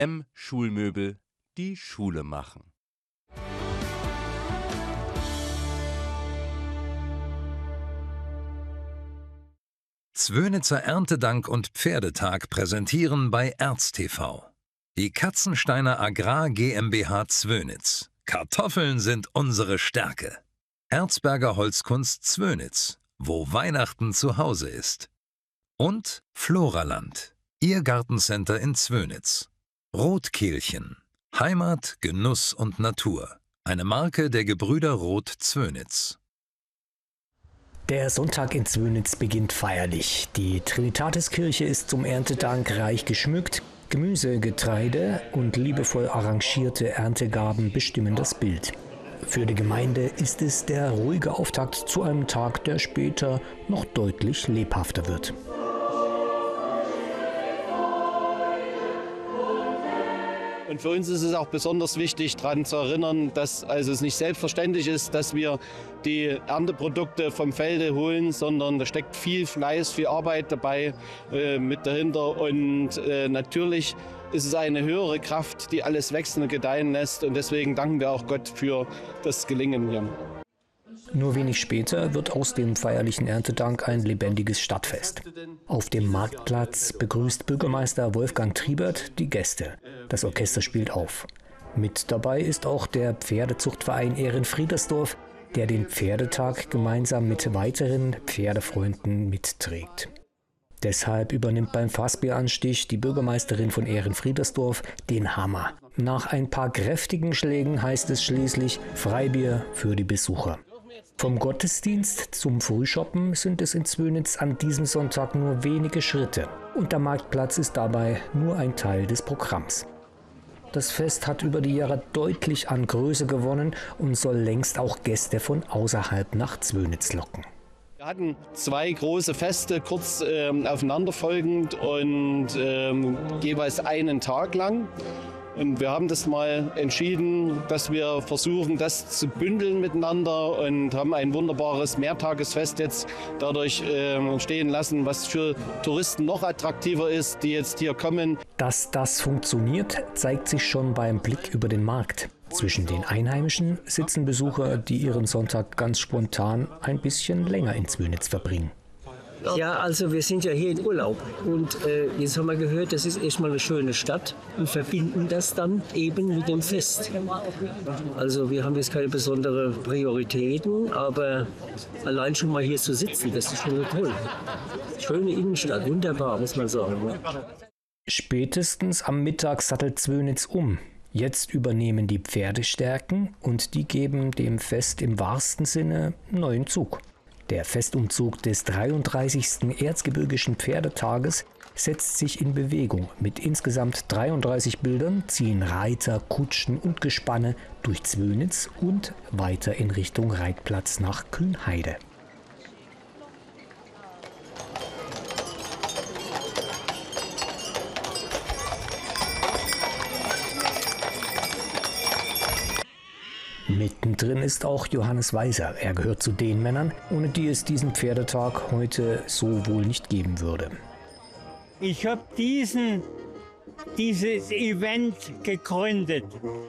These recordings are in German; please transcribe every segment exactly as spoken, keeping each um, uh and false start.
M Schulmöbel, die Schule machen. Zwönitzer Erntedank und Pferdetag präsentieren bei Erz T V. Die Katzensteiner Agrar GmbH Zwönitz. Kartoffeln sind unsere Stärke. Erzberger Holzkunst Zwönitz, wo Weihnachten zu Hause ist. Und Floraland, Ihr Gartencenter in Zwönitz. Rotkehlchen, Heimat, Genuss und Natur. Eine Marke der Gebrüder Roth Zwönitz. Der Sonntag in Zwönitz beginnt feierlich. Die Trinitatiskirche ist zum Erntedank reich geschmückt. Gemüse, Getreide und liebevoll arrangierte Erntegaben bestimmen das Bild. Für die Gemeinde ist es der ruhige Auftakt zu einem Tag, der später noch deutlich lebhafter wird. Und für uns ist es auch besonders wichtig, daran zu erinnern, dass also es nicht selbstverständlich ist, dass wir die Ernteprodukte vom Felde holen, sondern da steckt viel Fleiß, viel Arbeit dabei äh, mit dahinter. Und äh, natürlich ist es eine höhere Kraft, die alles wachsen und gedeihen lässt. Und deswegen danken wir auch Gott für das Gelingen hier. Nur wenig später wird aus dem feierlichen Erntedank ein lebendiges Stadtfest. Auf dem Marktplatz begrüßt Bürgermeister Wolfgang Triebert die Gäste. Das Orchester spielt auf. Mit dabei ist auch der Pferdezuchtverein Ehrenfriedersdorf, der den Pferdetag gemeinsam mit weiteren Pferdefreunden mitträgt. Deshalb übernimmt beim Fassbieranstich die Bürgermeisterin von Ehrenfriedersdorf den Hammer. Nach ein paar kräftigen Schlägen heißt es schließlich Freibier für die Besucher. Vom Gottesdienst zum Frühshoppen sind es in Zwönitz an diesem Sonntag nur wenige Schritte. Und der Marktplatz ist dabei nur ein Teil des Programms. Das Fest hat über die Jahre deutlich an Größe gewonnen und soll längst auch Gäste von außerhalb nach Zwönitz locken. Wir hatten zwei große Feste, kurz ähm, aufeinanderfolgend und ähm, jeweils einen Tag lang. Und wir haben das mal entschieden, dass wir versuchen, das zu bündeln miteinander und haben ein wunderbares Mehrtagesfest jetzt dadurch äh, stehen lassen, was für Touristen noch attraktiver ist, die jetzt hier kommen. Dass das funktioniert, zeigt sich schon beim Blick über den Markt. Zwischen den Einheimischen sitzen Besucher, die ihren Sonntag ganz spontan ein bisschen länger in Zwönitz verbringen. Ja, also wir sind ja hier in Urlaub und äh, jetzt haben wir gehört, das ist erstmal eine schöne Stadt und verbinden das dann eben mit dem Fest. Also wir haben jetzt keine besonderen Prioritäten, aber allein schon mal hier zu sitzen, das ist schon toll. Schöne Innenstadt, wunderbar, muss man sagen. Spätestens am Mittag sattelt Zwönitz um. Jetzt übernehmen die Pferdestärken und die geben dem Fest im wahrsten Sinne neuen Zug. Der Festumzug des dreiunddreißigsten Erzgebirgischen Pferdetages setzt sich in Bewegung. Mit insgesamt dreiunddreißig Bildern ziehen Reiter, Kutschen und Gespanne durch Zwönitz und weiter in Richtung Reitplatz nach Kühnheide. Mittendrin ist auch Johannes Weiser. Er gehört zu den Männern, ohne die es diesen Pferdetag heute so wohl nicht geben würde. Ich habe diesen, dieses Event gegründet.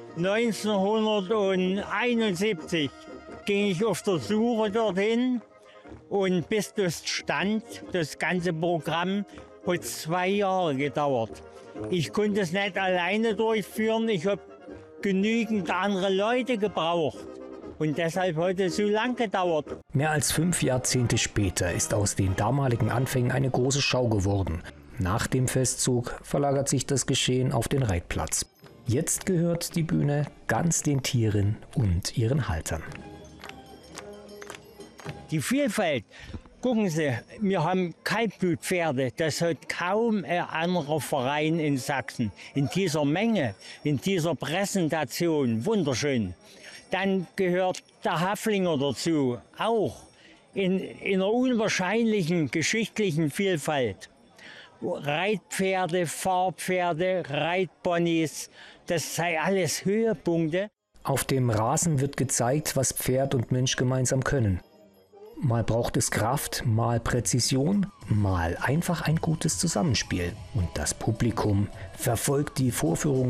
neunzehnhunderteinundsiebzig ging ich auf der Suche dorthin und bis das stand, das ganze Programm, hat zwei Jahre gedauert. Ich konnte es nicht alleine durchführen. Ich habe genügend andere Leute gebraucht und deshalb heute so lang gedauert. Mehr als fünf Jahrzehnte später ist aus den damaligen Anfängen eine große Schau geworden. Nach dem Festzug verlagert sich das Geschehen auf den Reitplatz. Jetzt gehört die Bühne ganz den Tieren und ihren Haltern. Die Vielfalt. Gucken Sie, wir haben Kaltblutpferde, das hat kaum ein anderer Verein in Sachsen. In dieser Menge, in dieser Präsentation, wunderschön. Dann gehört der Haflinger dazu, auch in, in einer unwahrscheinlichen geschichtlichen Vielfalt. Reitpferde, Fahrpferde, Reitponys, das sei alles Höhepunkte. Auf dem Rasen wird gezeigt, was Pferd und Mensch gemeinsam können. Mal braucht es Kraft, mal Präzision, mal einfach ein gutes Zusammenspiel. Und das Publikum verfolgt die Vorführung